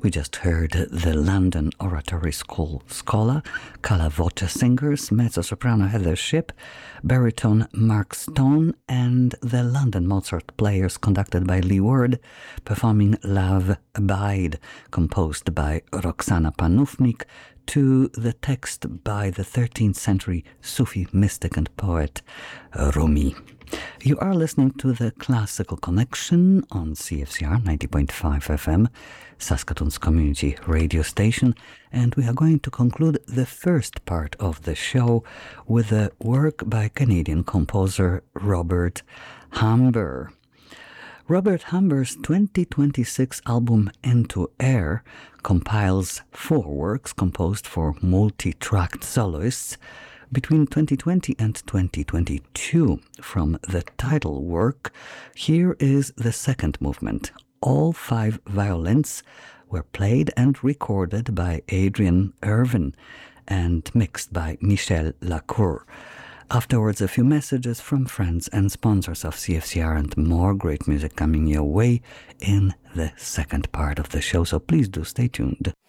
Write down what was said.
We just heard the London Oratory School Schola, Cala Voce singers, mezzo-soprano Heather Shipp, baritone Mark Stone, and the London Mozart Players conducted by Lee Ward, performing Love Abide, composed by Roxana Panufnik, to the text by the 13th century Sufi mystic and poet Rumi. You are listening to the Classical Connection on CFCR 90.5 FM, Saskatoon's community radio station, and we are going to conclude the first part of the show with a work by Canadian composer Robert Humber. Robert Humber's 2026 album Into Air compiles 4 works composed for multi-tracked soloists between 2020 and 2022. From the title work, here is the second movement. All 5 violins were played and recorded by Adrian Irvin and mixed by Michel Lacour. Afterwards, a few messages from friends and sponsors of CFCR and more great music coming your way in the second part of the show, so please do stay tuned.